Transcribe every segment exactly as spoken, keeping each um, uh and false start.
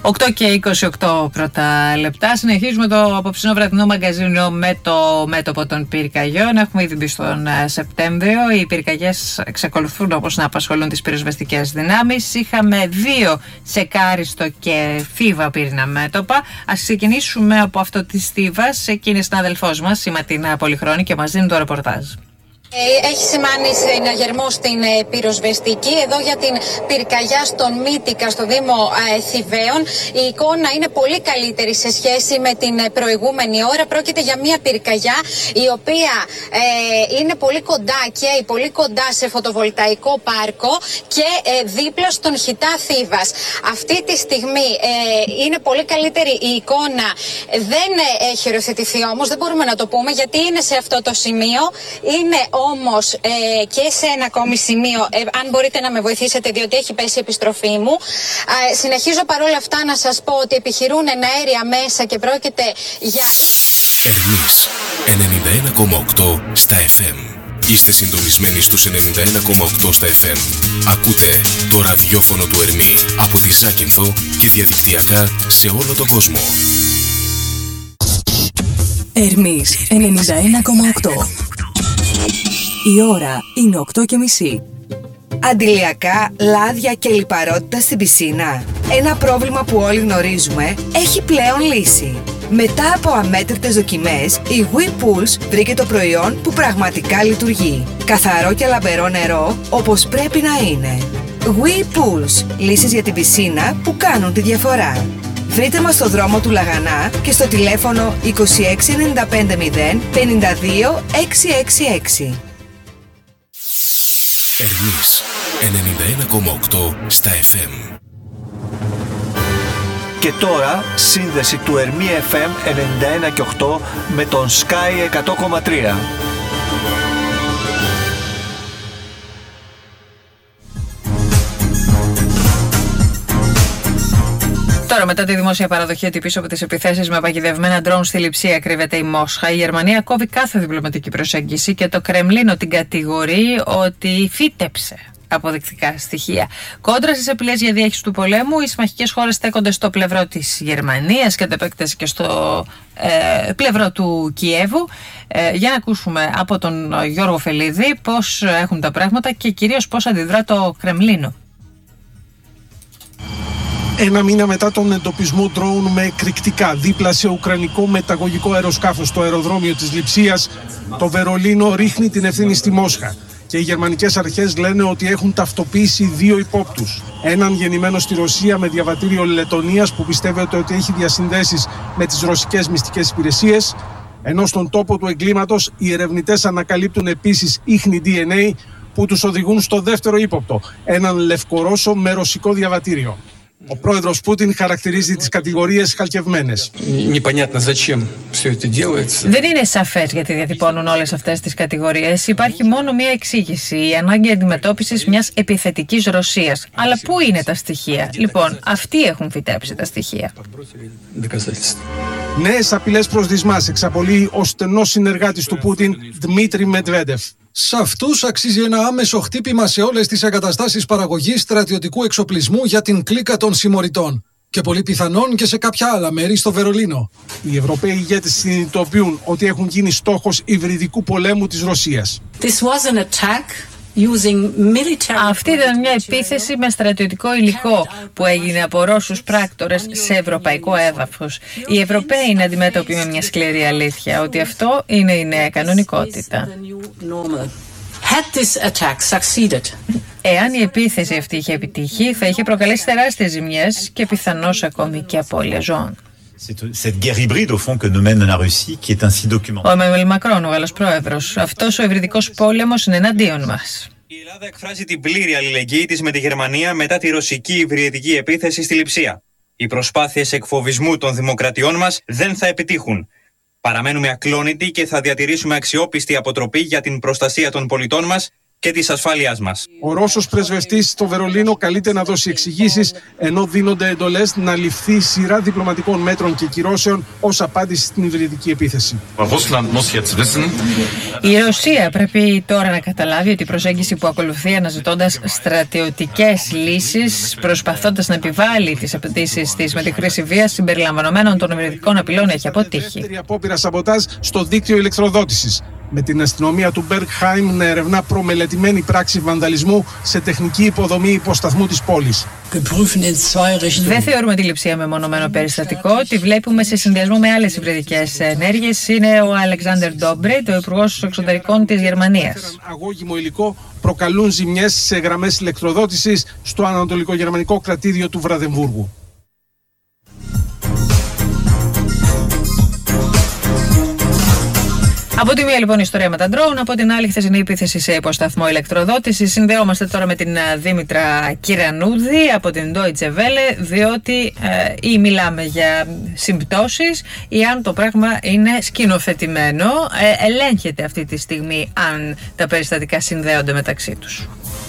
οκτώ και είκοσι οκτώ πρώτα λεπτά. Συνεχίζουμε το απόψινό βραδινό μαγκαζίνο με το μέτωπο των πυρκαγιών. Έχουμε ήδη μπει στον Σεπτέμβριο. Οι πυρκαγιές εξακολουθούν όπως να απασχολούν τις πυροσβεστικές δυνάμεις. Είχαμε δύο σε Κάριστο και Θήβα πύρινα μέτωπα. Ας ξεκινήσουμε από αυτό της Θήβας. Εκείνη είναι συνάδελφός μας, η Ματίνα Πολυχρόνη, και μας δίνει το ρεπορτάζ. Έχει σημάνει συναγερμό στην πυροσβεστική. Εδώ για την πυρκαγιά στον Μύτικα, στο Δήμο Θηβαίων, η εικόνα είναι πολύ καλύτερη σε σχέση με την προηγούμενη ώρα. Πρόκειται για μια πυρκαγιά η οποία ε, είναι πολύ κοντά και πολύ κοντά σε φωτοβολταϊκό πάρκο και ε, δίπλα στον Χιτά Θήβας. Αυτή τη στιγμή ε, είναι πολύ καλύτερη η εικόνα. Δεν έχει οριοθετηθεί όμως, δεν μπορούμε να το πούμε γιατί είναι σε αυτό το σημείο. Είναι όμως ε, και σε ένα ακόμη σημείο, ε, αν μπορείτε να με βοηθήσετε διότι έχει πέσει η επιστροφή μου. Ε, συνεχίζω παρόλα αυτά να σας πω ότι επιχειρούν εναέρια μέσα και πρόκειται για... Ερμής ενενήντα ένα κόμμα οκτώ στα εφ εμ. Είστε συντονισμένοι στους ενενήντα ένα κόμμα οκτώ στα εφ εμ. Ακούτε το ραδιόφωνο του Ερμή από τη Ζάκυνθο και διαδικτυακά σε όλο τον κόσμο. Ερμής ενενήντα ένα κόμμα οκτώ. Η ώρα είναι οκτώ και μισή. Αντιλιακά, λάδια και λιπαρότητα στην πισίνα. Ένα πρόβλημα που όλοι γνωρίζουμε έχει πλέον λύση. Μετά από αμέτρητες δοκιμές, η WePulse βρήκε το προϊόν που πραγματικά λειτουργεί. Καθαρό και λαμπερό νερό, όπως πρέπει να είναι. WePulse, λύσεις για την πισίνα που κάνουν τη διαφορά. Βρείτε μας στο δρόμο του Λαγανά και στο τηλέφωνο είκοσι έξι ενενήντα πέντε μηδέν πενήντα δύο εξακόσια εξήντα έξι. Ερμής ενενήντα ένα κόμμα οκτώ στα εφ εμ. Και τώρα σύνδεση του Ερμή εφ εμ ενενήντα ένα και οκτώ με τον Sky εκατό κόμμα τρία. Τώρα, μετά τη δημόσια παραδοχή ότι πίσω από τις επιθέσεις με παγιδευμένα ντρόουν στη Λειψία κρύβεται η Μόσχα, η Γερμανία κόβει κάθε διπλωματική προσέγγιση και το Κρεμλίνο την κατηγορεί ότι φύτεψε αποδεικτικά στοιχεία. Κόντρα στις απειλές για διέχυση του πολέμου, οι συμμαχικές χώρες στέκονται στο πλευρό της Γερμανίας και το επέκταση και στο ε, πλευρό του Κιέβου. Ε, για να ακούσουμε από τον Γιώργο Φελίδη πώς έχουν τα πράγματα και κυρίως πώς αντιδρά το Κρεμλίνο. Ένα μήνα μετά τον εντοπισμό ντρόουν με εκρηκτικά δίπλα σε ουκρανικό μεταγωγικό αεροσκάφος στο αεροδρόμιο της Λειψίας, το Βερολίνο ρίχνει την ευθύνη στη Μόσχα. Και οι γερμανικές αρχές λένε ότι έχουν ταυτοποιήσει δύο υπόπτους. Έναν γεννημένο στη Ρωσία με διαβατήριο Λετωνίας που πιστεύεται ότι έχει διασυνδέσεις με τις ρωσικές μυστικές υπηρεσίες. Ενώ στον τόπο του εγκλήματος οι ερευνητές ανακαλύπτουν επίσης ίχνη ντι εν έι που τους οδηγούν στο δεύτερο ύποπτο, έναν Λευκορώσο με ρωσικό διαβατήριο. Ο πρόεδρος Πούτιν χαρακτηρίζει τις κατηγορίες χαλκευμένες. Δεν είναι σαφές γιατί διατυπώνουν όλες αυτές τις κατηγορίες. Υπάρχει μόνο μία εξήγηση, η ανάγκη αντιμετώπισης μιας επιθετικής Ρωσίας. Αλλά πού είναι τα στοιχεία? Λοιπόν, αυτοί έχουν φυτέψει τα στοιχεία. Νέες απειλές προς δυσμάς εξαπολύει ο στενός συνεργάτης του Πούτιν, Δημήτρη Μετβέντεφ. Σε αυτούς αξίζει ένα άμεσο χτύπημα σε όλες τις εγκαταστάσεις παραγωγής στρατιωτικού εξοπλισμού για την κλίκα των συμμοριτών. Και πολύ πιθανόν και σε κάποια άλλα μέρη στο Βερολίνο. Οι Ευρωπαίοι ηγέτες συνειδητοποιούν ότι έχουν γίνει στόχος υβριδικού πολέμου της Ρωσίας. This was an attack. Αυτή ήταν μια επίθεση με στρατιωτικό υλικό που έγινε από Ρώσους πράκτορες σε ευρωπαϊκό έδαφος. Οι Ευρωπαίοι είναι αντιμέτωποι με μια σκληρή αλήθεια, ότι αυτό είναι η νέα κανονικότητα. Εάν η επίθεση αυτή είχε επιτύχει, θα είχε προκαλέσει τεράστιες ζημιές και πιθανώς ακόμη και απώλεια ζώων. Ο Εμμανουέλ Μακρόν, ο Γάλλος πρόεδρος, αυτός ο υβριδικός πόλεμος είναι εναντίον μας. Η Ελλάδα εκφράζει την πλήρη αλληλεγγύη της με τη Γερμανία μετά τη ρωσική υβριδική επίθεση στη Λειψία. Οι προσπάθειες εκφοβισμού των δημοκρατιών μας δεν θα επιτύχουν. Παραμένουμε ακλόνητοι και θα διατηρήσουμε αξιόπιστη αποτροπή για την προστασία των πολιτών μας και της ασφάλειάς μας. Ο Ρώσος πρεσβευτής στο Βερολίνο καλείται να δώσει εξηγήσεις, ενώ δίνονται εντολές να ληφθεί σειρά διπλωματικών μέτρων και κυρώσεων ως απάντηση στην υβριδική επίθεση. Η Ρωσία πρέπει τώρα να καταλάβει ότι η προσέγγιση που ακολουθεί, αναζητώντας στρατιωτικές λύσεις, προσπαθώντας να επιβάλλει τις απαιτήσεις της με τη χρήση βίας συμπεριλαμβανομένων των υβριδικών απειλών, έχει αποτύχει. Η απόπειρα σαμποτάζ στο δίκτυο ηλεκτροδότησης, με την αστυνομία του Μπέργκχάιμ να ερευνά προμελετημένη πράξη βανδαλισμού σε τεχνική υποδομή υποσταθμού της πόλης. Δεν θεωρούμε τη λειψία μεμονωμένο περιστατικό. Τη βλέπουμε σε συνδυασμό με άλλες υβριδικές ενέργειες. Είναι ο Αλεξάντερ Ντόμπρετ, ο Υπουργός Εξωτερικών της Γερμανίας. Αγώγιμο υλικό προκαλούν ζημιές σε γραμμές ηλεκτροδότησης στο ανατολικογερμανικό κρατήδιο του Βραδεμβούργου. Από τη μία λοιπόν η ιστορία με τα ντρόουν, από την άλλη χθεσινή επίθεση σε υποσταθμό ηλεκτροδότησης. Συνδεόμαστε τώρα με την Δήμητρα Κυρανούδη από την Deutsche Welle, διότι ε, ή μιλάμε για συμπτώσεις ή αν το πράγμα είναι σκηνοθετημένο. Ε, ελέγχεται αυτή τη στιγμή αν τα περιστατικά συνδέονται μεταξύ τους.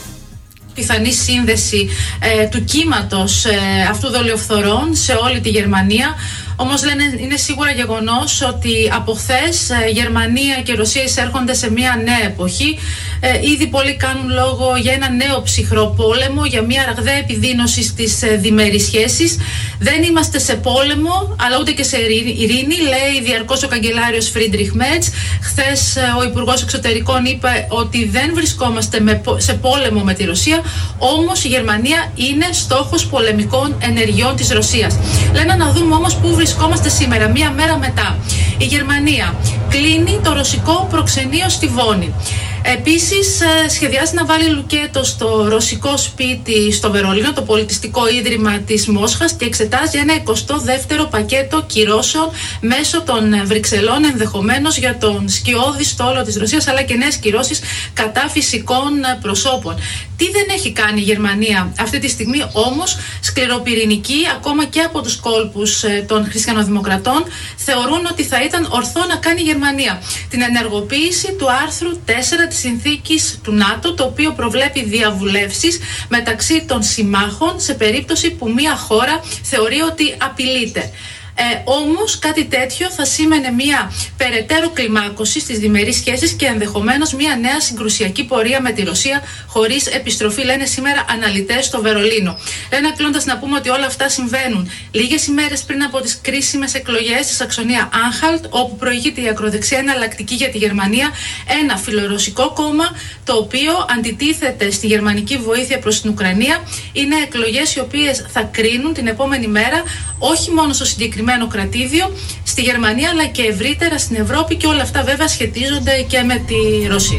Πιθανή σύνδεση ε, του κύματος ε, αυτού δολιοφθορών σε όλη τη Γερμανία. Όμως λένε είναι σίγουρα γεγονός ότι από χθες ε, Γερμανία και Ρωσία εισέρχονται σε μια νέα εποχή. Ε, ήδη πολλοί κάνουν λόγο για ένα νέο ψυχρό πόλεμο, για μια ραγδαία επιδείνωση στις ε, διμερείς σχέσεις. Δεν είμαστε σε πόλεμο, αλλά ούτε και σε ειρήνη, λέει διαρκώς ο καγκελάριος Φρίντριχ Μέρτς. Χθες ε, ο Υπουργός Εξωτερικών είπε ότι δεν βρισκόμαστε με, σε πόλεμο με τη Ρωσία, όμως η Γερμανία είναι στόχος πολεμικών ενεργειών της Ρωσίας. Λένε να δούμε όμως πού βρισκόμαστε σήμερα, μία μέρα μετά. Η Γερμανία κλείνει το ρωσικό προξενείο στη Βόνη. Επίσης σχεδιάζει να βάλει λουκέτο στο ρωσικό σπίτι στο Βερολίνο, το πολιτιστικό ίδρυμα της Μόσχας, και εξετάζει ένα εικοστό δεύτερο πακέτο κυρώσεων μέσω των Βρυξελών, ενδεχομένως για τον σκιώδη στόλο της Ρωσίας, αλλά και νέες κυρώσεις κατά φυσικών προσώπων. Τι δεν έχει κάνει η Γερμανία αυτή τη στιγμή όμως? Σκληροπυρηνικοί, ακόμα και από τους κόλπους των χριστιανοδημοκρατών, θεωρούν ότι θα ήταν ορθό να κάνει η Γερμανία την ενεργοποίηση του άρθρου τέσσερα της συνθήκης του ΝΑΤΟ, το οποίο προβλέπει διαβουλεύσεις μεταξύ των συμμάχων σε περίπτωση που μια χώρα θεωρεί ότι απειλείται. Ε, όμως κάτι τέτοιο θα σήμαινε μια περαιτέρω κλιμάκωση στις διμερείς σχέσεις και ενδεχομένως μια νέα συγκρουσιακή πορεία με τη Ρωσία χωρίς επιστροφή, λένε σήμερα αναλυτές στο Βερολίνο. Λένε κλώντας να πούμε ότι όλα αυτά συμβαίνουν λίγες ημέρες πριν από τις κρίσιμες εκλογές στη Σαξονία Άνχαλτ, όπου προηγείται η ακροδεξιά εναλλακτική για τη Γερμανία, ένα φιλορωσικό κόμμα το οποίο αντιτίθεται στη γερμανική βοήθεια προς την Ουκρανία. Είναι εκλογές οι οποίες θα κρίνουν την επόμενη μέρα όχι μόνο στο συγκεκριμένο κρατήδιο στη Γερμανία, αλλά και ευρύτερα στην Ευρώπη, και όλα αυτά βέβαια σχετίζονται και με τη Ρωσία.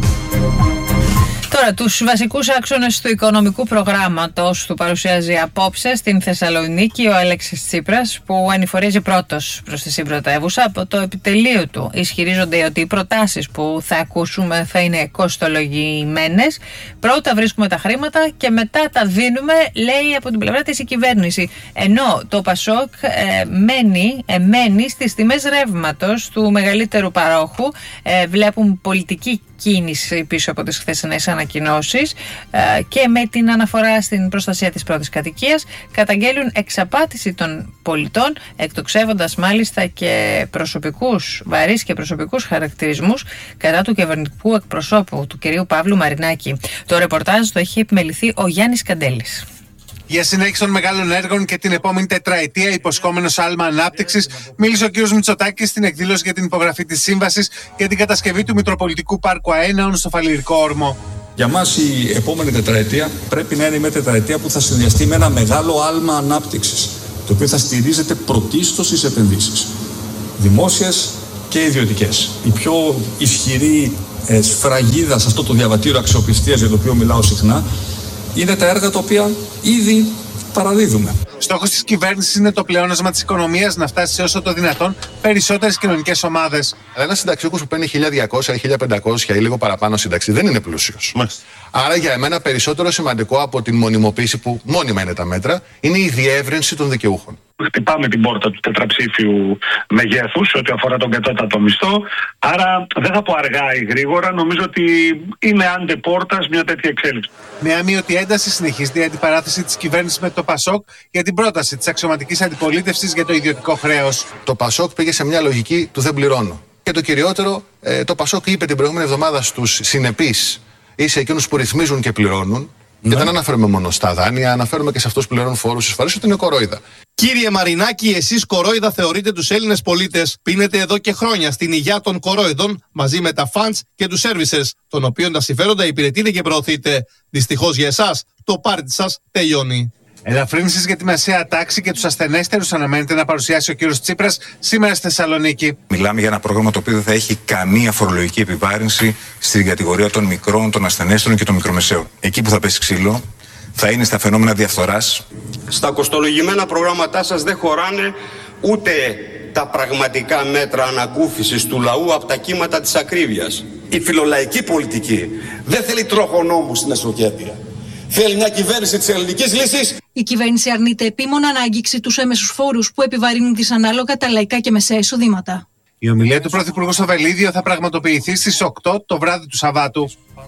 Τώρα, τους βασικούς άξονες του οικονομικού προγράμματος του παρουσιάζει απόψε στην Θεσσαλονίκη ο Αλέξης Τσίπρας, που ανηφορίζει πρώτος προς τη συμπρωτεύουσα. Από το επιτελείο του ισχυρίζονται ότι οι προτάσεις που θα ακούσουμε θα είναι κοστολογημένες. Πρώτα βρίσκουμε τα χρήματα και μετά τα δίνουμε, λέει από την πλευρά της η κυβέρνηση. Ενώ το Πασόκ ε, μένει, ε, μένει στις τιμές ρεύματος του μεγαλύτερου παρόχου. Ε, βλέπουν πολιτική κίνηση πίσω από τις χθεσινές ανακοινώσεις ε, και με την αναφορά στην προστασία της πρώτης κατοικίας καταγγέλουν εξαπάτηση των πολιτών, εκτοξεύοντας μάλιστα και προσωπικούς, βαρύς και προσωπικούς χαρακτηρισμούς κατά του κυβερνητικού εκπροσώπου, του κυρίου Παύλου Μαρινάκη. Το ρεπορτάζ το έχει επιμεληθεί ο Γιάννης Καντέλης. Για συνέχιση των μεγάλων έργων και την επόμενη τετραετία, υποσχόμενος άλμα ανάπτυξης, μίλησε ο κ. Μητσοτάκης στην εκδήλωση για την υπογραφή της σύμβασης για την κατασκευή του Μητροπολιτικού Πάρκου Αέναων στο Φαλιρικό Όρμο. Για μας η επόμενη τετραετία πρέπει να είναι μια τετραετία που θα συνδυαστεί με ένα μεγάλο άλμα ανάπτυξης, το οποίο θα στηρίζεται πρωτίστως στις επενδύσεις, δημόσιες και ιδιωτικές. Η πιο ισχυρή ε, σφραγίδα σε αυτό το διαβατήριο αξιοπιστίας για το οποίο μιλάω συχνά είναι τα έργα τα οποία ήδη παραδίδουμε. Στόχος της κυβέρνησης είναι το πλεόνασμα της οικονομίας να φτάσει σε όσο το δυνατόν περισσότερες κοινωνικές ομάδες. Ένας συνταξιούχος που παίρνει χίλια διακόσια ή χίλια πεντακόσια ή λίγο παραπάνω σύνταξη δεν είναι πλούσιος. Μάλιστα. Άρα για εμένα περισσότερο σημαντικό από την μονιμοποίηση, που μόνιμα είναι τα μέτρα, είναι η διεύρυνση των δικαιούχων. χτυπάμε την πόρτα του τετραψήφιου μεγέθους σε ό,τι αφορά τον κατώτατο μισθό. Άρα δεν θα πω αργά ή γρήγορα, νομίζω ότι είναι άντε πόρτας μια τέτοια εξέλιξη. Με αμύωτη ένταση συνεχίζεται η αντιπαράθεση της κυβέρνησης με το ΠΑΣΟΚ για την πρόταση της αξιωματικής αντιπολίτευσης για το ιδιωτικό χρέος. Το ΠΑΣΟΚ πήγε σε μια λογική του δεν πληρώνω. Και το κυριότερο, το ΠΑΣΟΚ είπε την προηγούμενη εβδομάδα στους συνεπείς ή σε εκείνους που ρυθμίζουν και πληρώνουν. Και δεν αναφέρουμε μόνο στα δάνεια, αναφέρουμε και σε αυτούς που πληρώνουν φόρους, εισφορές, ότι είναι κορόιδα. Κύριε Μαρινάκη, εσείς κορόιδα θεωρείτε τους Έλληνες πολίτες. Πίνετε εδώ και χρόνια στην υγειά των κορόιδων μαζί με τα funds και τους services, των οποίων τα συμφέροντα υπηρετείτε και προωθείτε. Δυστυχώς για εσάς, το πάρτι σας τελειώνει. Ελαφρύνσεις για τη μεσαία τάξη και τους ασθενέστερους αναμένεται να παρουσιάσει ο κύριος Τσίπρας σήμερα στη Θεσσαλονίκη. Μιλάμε για ένα πρόγραμμα το οποίο δεν θα έχει καμία φορολογική επιβάρυνση στην κατηγορία των μικρών, των ασθενέστερων και των μικρομεσαίων. Εκεί που θα πέσει ξύλο θα είναι στα φαινόμενα διαφθοράς. Στα κοστολογημένα προγράμματά σας δεν χωράνε ούτε τα πραγματικά μέτρα ανακούφισης του λαού από τα κύματα της ακρίβειας. Η φιλολαϊκή πολιτική δεν θέλει τροχονόμους στην εσωκέντρια. Θέλει μια κυβέρνηση της ελληνικής λύσης. Η κυβέρνηση αρνείται επίμονα να αγγίξει τους έμεσους φόρους που επιβαρύνουν δυσανάλογα τα λαϊκά και μεσαία εισοδήματα. Η ομιλία του Πρωθυπουργού στο Βελίδιο θα πραγματοποιηθεί στις οκτώ το βράδυ του Σαββάτου.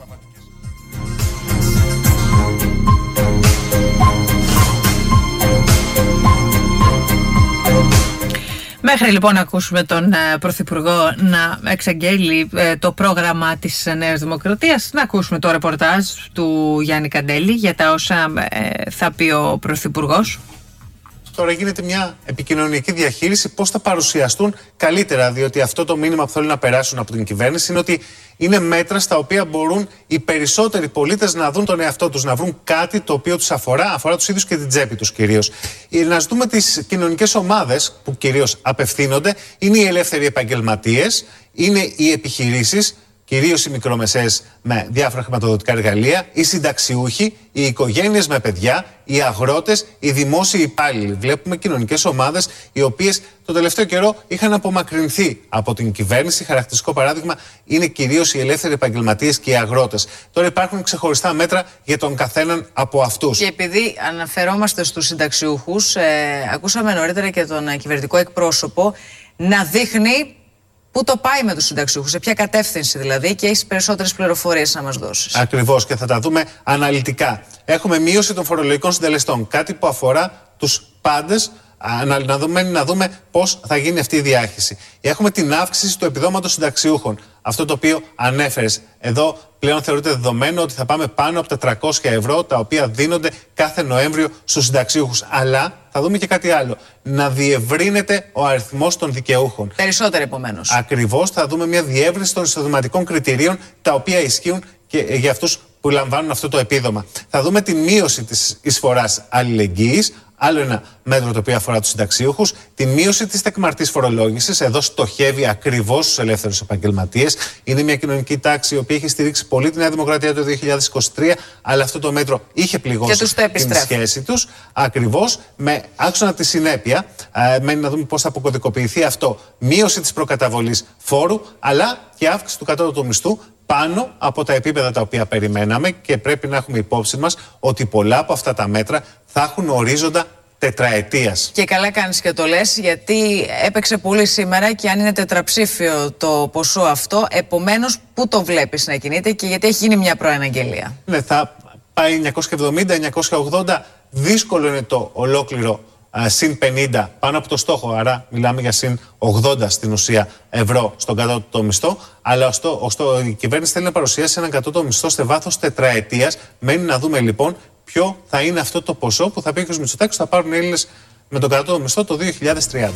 Μέχρι λοιπόν να ακούσουμε τον uh, Πρωθυπουργό να εξαγγέλει uh, το πρόγραμμα της Νέας Δημοκρατίας, να ακούσουμε το ρεπορτάζ του Γιάννη Καντέλη για τα όσα uh, θα πει ο Πρωθυπουργός. Τώρα γίνεται μια επικοινωνιακή διαχείριση πώς θα παρουσιαστούν καλύτερα, διότι αυτό το μήνυμα που θέλουν να περάσουν από την κυβέρνηση είναι ότι είναι μέτρα στα οποία μπορούν οι περισσότεροι πολίτες να δουν τον εαυτό τους, να βρουν κάτι το οποίο τους αφορά, αφορά τους ίδιους και την τσέπη τους κυρίως. Να δούμε τις κοινωνικές ομάδες που κυρίως απευθύνονται, είναι οι ελεύθεροι επαγγελματίες, είναι οι επιχειρήσεις, κυρίως οι μικρομεσαίες με διάφορα χρηματοδοτικά εργαλεία, οι συνταξιούχοι, οι οικογένειες με παιδιά, οι αγρότες, οι δημόσιοι υπάλληλοι. Βλέπουμε κοινωνικές ομάδες οι οποίες το τελευταίο καιρό είχαν απομακρυνθεί από την κυβέρνηση. Χαρακτηριστικό παράδειγμα είναι κυρίως οι ελεύθεροι επαγγελματίες και οι αγρότες. Τώρα υπάρχουν ξεχωριστά μέτρα για τον καθέναν από αυτούς. Και επειδή αναφερόμαστε στους συνταξιούχους, ε, ακούσαμε νωρίτερα και τον κυβερνητικό εκπρόσωπο να δείχνει πού το πάει με τους συνταξιούχους, σε ποια κατεύθυνση δηλαδή, και έχεις περισσότερες πληροφορίες να μας δώσεις. Ακριβώς, και θα τα δούμε αναλυτικά. Έχουμε μείωση των φορολογικών συντελεστών, κάτι που αφορά τους πάντες. Να δούμε, να δούμε πώς θα γίνει αυτή η διάχυση. Έχουμε την αύξηση του επιδόματος συνταξιούχων. Αυτό το οποίο ανέφερες. Εδώ πλέον θεωρείται δεδομένο ότι θα πάμε πάνω από τα τριακόσια ευρώ, τα οποία δίνονται κάθε Νοέμβριο στους συνταξιούχους. Αλλά θα δούμε και κάτι άλλο. Να διευρύνεται ο αριθμός των δικαιούχων. Περισσότερο επομένως. Ακριβώς, θα δούμε μια διεύρυνση των εισοδηματικών κριτηρίων, τα οποία ισχύουν και για αυτούς που λαμβάνουν αυτό το επίδομα. Θα δούμε τη μείωση της εισφοράς αλληλεγγύης. Άλλο ένα μέτρο το οποίο αφορά τους συνταξίουχους, τη μείωση της τεκμαρτής φορολόγησης. Εδώ στοχεύει ακριβώς στους ελεύθερους επαγγελματίες. Είναι μια κοινωνική τάξη η οποία έχει στηρίξει πολύ τη Νέα Δημοκρατία το δύο χιλιάδες είκοσι τρία, αλλά αυτό το μέτρο είχε πληγώσει την σχέση τους. Ακριβώς, με άξονα τη συνέπεια. Ε, μένει να δούμε πώς θα αποκωδικοποιηθεί αυτό. Μείωση της προκαταβολής φόρου, αλλά και αύξηση του κατώτατου μισθού πάνω από τα επίπεδα τα οποία περιμέναμε, και πρέπει να έχουμε υπόψη μας ότι πολλά από αυτά τα μέτρα θα έχουν ορίζοντα τετραετίας. Και καλά κάνεις και το λες, γιατί έπαιξε πολύ σήμερα και αν είναι τετραψήφιο το ποσό αυτό, επομένως πού το βλέπεις να κινείται και γιατί έχει γίνει μια προαναγγελία. Ναι, θα πάει εννιακόσια εβδομήντα εννιακόσια ογδόντα, δύσκολο είναι το ολόκληρο Uh, συν πενήντα πάνω από το στόχο, άρα μιλάμε για συν ογδόντα στην ουσία ευρώ στον κατώτατο μισθό, αλλά ωστό, ωστό, η κυβέρνηση θέλει να παρουσιάσει έναν κατώτατο μισθό σε βάθος τετραετίας. Μένει να δούμε λοιπόν ποιο θα είναι αυτό το ποσό που θα πει και ο Μητσοτάκης θα πάρουν οι Έλληνες με τον κατώτατο μισθό το δύο χιλιάδες τριάντα.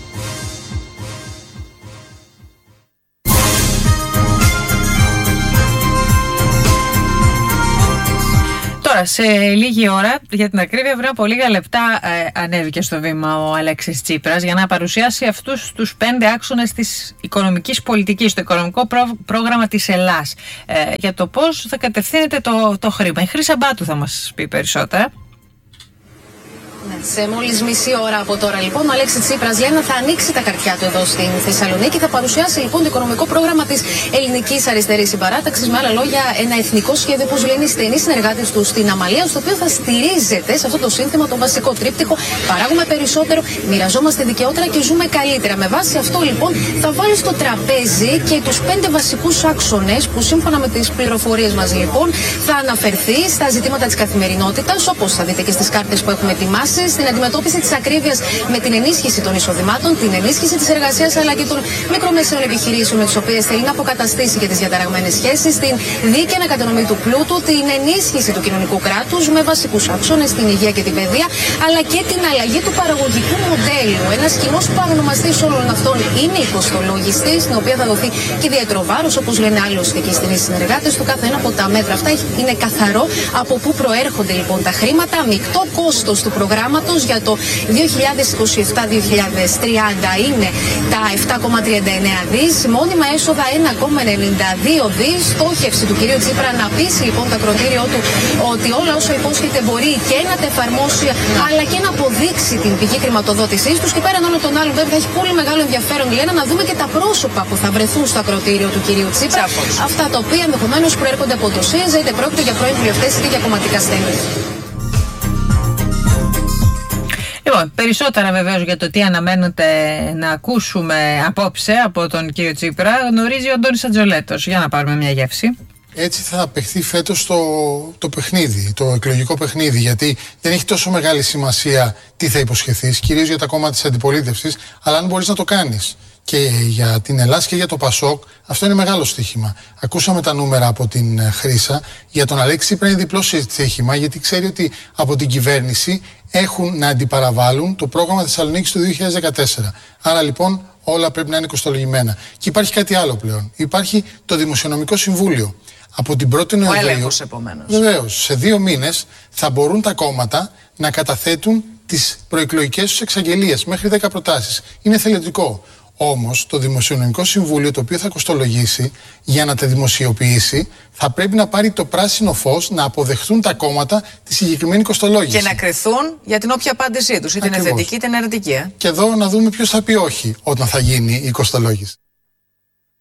Τώρα, σε λίγη ώρα, για την ακρίβεια, πριν από λίγα λεπτά, ε, ανέβηκε στο βήμα ο Αλέξης Τσίπρας για να παρουσιάσει αυτούς τους πέντε άξονες της οικονομικής πολιτικής, το οικονομικό πρό- πρόγραμμα της Ελλάς, ε, για το πώς θα κατευθύνεται το, το χρήμα. Η Χρύσα Μπάτου θα μας πει περισσότερα. Σε μόλις μισή ώρα από τώρα, λοιπόν, ο Αλέξη Τσίπρας, λένε, θα ανοίξει τα χαρτιά του εδώ στην Θεσσαλονίκη. Θα παρουσιάσει, λοιπόν, το οικονομικό πρόγραμμα της Ελληνικής Αριστερής Συμπαράταξης. Με άλλα λόγια, ένα εθνικό σχέδιο, όπως λένε οι στενοί συνεργάτες του στην Αμαλία, στο οποίο θα στηρίζεται σε αυτό το σύνθημα, το βασικό τρίπτυχο. Παράγουμε περισσότερο, μοιραζόμαστε δικαιότερα και ζούμε καλύτερα. Με βάση αυτό, λοιπόν, θα βάλει στο τραπέζι και τους πέντε βασικούς άξονες που, σύμφωνα με τις πληροφορίες μας, λοιπόν, θα αναφερθεί στα ζητήματα της καθημερινότητας, όπως θα δείτε και στις κάρτες που έχουμε ετοιμάσει, στην αντιμετώπιση της ακρίβειας με την ενίσχυση των εισοδημάτων, την ενίσχυση της εργασίας αλλά και των μικρομεσαίων επιχειρήσεων με τις οποίες θέλει να αποκαταστήσει και τις διαταραγμένες σχέσεις, την δίκαιη ανακατανομή του πλούτου, την ενίσχυση του κοινωνικού κράτους με βασικούς άξονες, την υγεία και την παιδεία, αλλά και την αλλαγή του παραγωγικού μοντέλου. Ένας κοινός παρονομαστής όλων αυτών είναι η κοστολόγηση, στην οποία θα δοθεί και ιδιαίτερο βάρος, όπως λένε άλλωστε και οι στενοί συνεργάτες του. Κάθε ένα από τα μέτρα αυτά είναι καθαρό από πού προέρχονται, λοιπόν, τα χρήματα. Μεικτό κόστος του προγράμματος για το δύο χιλιάδες είκοσι επτά δύο χιλιάδες τριάντα είναι τα επτά κόμμα τριάντα εννέα δις, μόνιμα έσοδα ένα κόμμα ενενήντα δύο δις. Στόχευση του κυρίου Τσίπρα να πείσει, λοιπόν, το ακροτήριό του ότι όλα όσα υπόσχεται μπορεί και να τα εφαρμόσει, αλλά και να αποδείξει την πηγή χρηματοδότησής τους. Και πέραν όλων των άλλων, βέβαια, έχει πολύ μεγάλο ενδιαφέρον, Λένα, να δούμε και τα πρόσωπα που θα βρεθούν στο ακροτήριο του κυρίου Τσίπρα. Σαφώς. Αυτά τα οποία ενδεχομένως προέρχονται από το ΣΥΡΙΖΑ, είτε πρόκειται για πρώην βουλευτές είτε για κομματικά στέλεχη. Λοιπόν, περισσότερα βεβαίως για το τι αναμένεται να ακούσουμε απόψε από τον κύριο Τσίπρα γνωρίζει ο Αντώνης Ατζολέτος. Για να πάρουμε μια γεύση. Έτσι θα παιχθεί φέτος το, το παιχνίδι, το εκλογικό παιχνίδι, γιατί δεν έχει τόσο μεγάλη σημασία τι θα υποσχεθείς, κυρίως για τα κόμματα της αντιπολίτευσης, αλλά αν μπορείς να το κάνεις. Και για την Ελλάδα και για το Πασόκ, αυτό είναι μεγάλο στοίχημα. Ακούσαμε τα νούμερα από την Χρύσα. Για τον Αλέξη Τσίπρα είναι διπλό στοίχημα, γιατί ξέρει ότι από την κυβέρνηση έχουν να αντιπαραβάλουν το πρόγραμμα Θεσσαλονίκης του δύο χιλιάδες δεκατέσσερα. Άρα λοιπόν όλα πρέπει να είναι κοστολογημένα. Και υπάρχει κάτι άλλο πλέον. Υπάρχει το Δημοσιονομικό Συμβούλιο. Από την πρώτη Νοεμβρίου. Ο έλεγχος, επομένως. Βεβαίως, σε δύο μήνες θα μπορούν τα κόμματα να καταθέτουν τις προεκλογικές τους εξαγγελίες μέχρι δέκα προτάσεις. Είναι θελετικό. Όμως το Δημοσιονομικό Συμβούλιο, το οποίο θα κοστολογήσει, για να τα δημοσιοποιήσει, θα πρέπει να πάρει το πράσινο φως να αποδεχτούν τα κόμματα τη συγκεκριμένη κοστολόγηση. Και να κρυθούν για την όποια απάντησή τους, είτε είναι θετική είτε είναι αρνητική. Ε? Και εδώ να δούμε ποιος θα πει όχι όταν θα γίνει η κοστολόγηση.